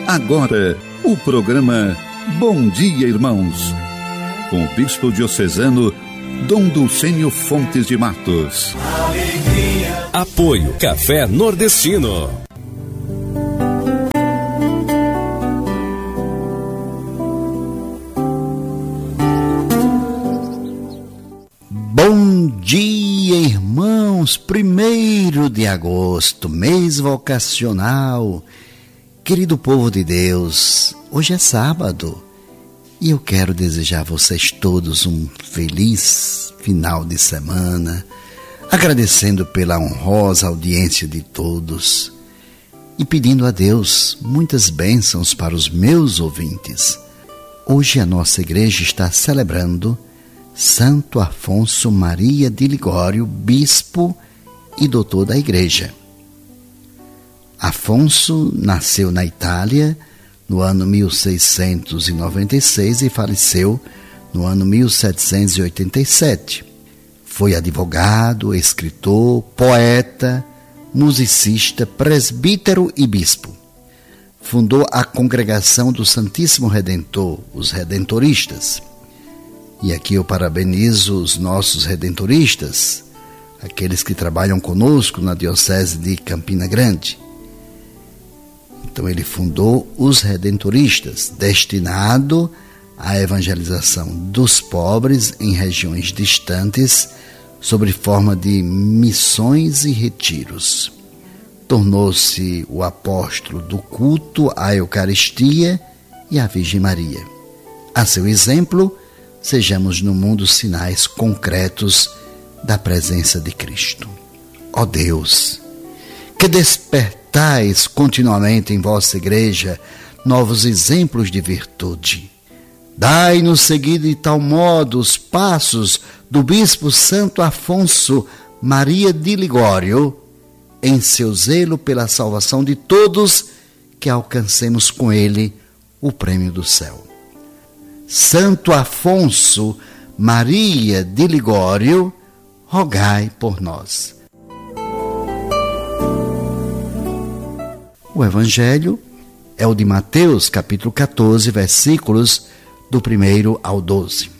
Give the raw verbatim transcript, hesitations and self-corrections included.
Agora, o programa Bom Dia, Irmãos, com o bispo diocesano Dom Dulcênio Fontes de Matos. Alegria. Apoio Café Nordestino. Bom dia, irmãos. Primeiro de agosto, mês vocacional. Querido povo de Deus, hoje é sábado e eu quero desejar a vocês todos um feliz final de semana, agradecendo pela honrosa audiência de todos e pedindo a Deus muitas bênçãos para os meus ouvintes. Hoje a nossa igreja está celebrando Santo Afonso Maria de Ligório, bispo e doutor da igreja. Afonso nasceu na Itália no ano mil seiscentos e noventa e seis e faleceu no ano mil setecentos e oitenta e sete. Foi advogado, escritor, poeta, musicista, presbítero e bispo. Fundou a Congregação do Santíssimo Redentor, os Redentoristas. E aqui eu parabenizo os nossos redentoristas, aqueles que trabalham conosco na Diocese de Campina Grande. Então ele fundou os Redentoristas, destinado à evangelização dos pobres em regiões distantes, sob forma de missões e retiros. Tornou-se o apóstolo do culto à Eucaristia e à Virgem Maria. A seu exemplo, sejamos no mundo sinais concretos da presença de Cristo. Ó Deus, que despertais continuamente em vossa igreja novos exemplos de virtude. Dai-nos seguir de tal modo os passos do bispo Santo Afonso Maria de Ligório, em seu zelo pela salvação de todos, que alcancemos com ele o prêmio do céu. Santo Afonso Maria de Ligório, rogai por nós. O Evangelho é o de Mateus, capítulo catorze, versículos do primeiro ao doze.